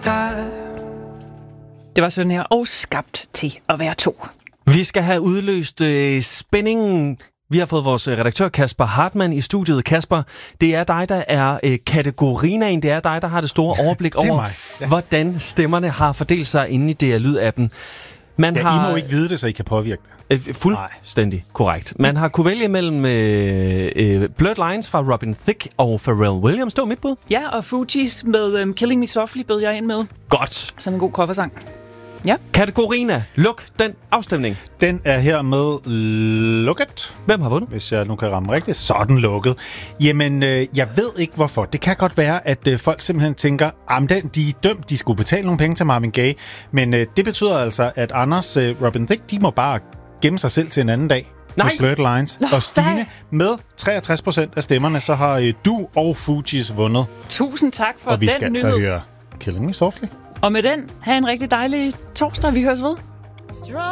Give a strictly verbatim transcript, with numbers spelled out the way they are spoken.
Det var sådan her, og skabt til at være to. Vi skal have udløst øh, spændingen. Vi har fået vores redaktør Kasper Hartmann i studiet. Kasper, det er dig, der er øh, kategorinaen. Det er dig, der har det store overblik over, ja. hvordan stemmerne har fordelt sig inde i D R Lyd-appen. Man ja, har, I må ikke vide det, så I kan påvirke det. Øh, fuldstændig Nej. korrekt. Man har kunne vælge mellem øh, øh, Blurred Lines fra Robin Thicke og Pharrell Williams. Det var mit bud. Ja, og Fugees med um, Killing Me Softly bød jeg ind med. Godt. Som en god coversang. Ja. Kategorina, luk den afstemning. Den er her med lukket. Hvem har vundet? Hvis jeg nu kan ramme rigtigt, så er den lukket. Jamen, øh, jeg ved ikke hvorfor. Det kan godt være, at øh, folk simpelthen tænker, at de er dømt, de skulle betale nogle penge til Marvin Gaye. Men øh, det betyder altså, at Anders øh, Robin Thicke, de må bare gemme sig selv til en anden dag. Nej. Med Blurred Lines. Nå, og Stine, med treogtres procent af stemmerne, så har øh, du og Fugees vundet. Tusind tak for og vi den skal altså nyhed. høre Killing Me Softly. Og med den, have en rigtig dejlig torsdag. Vi høres ved.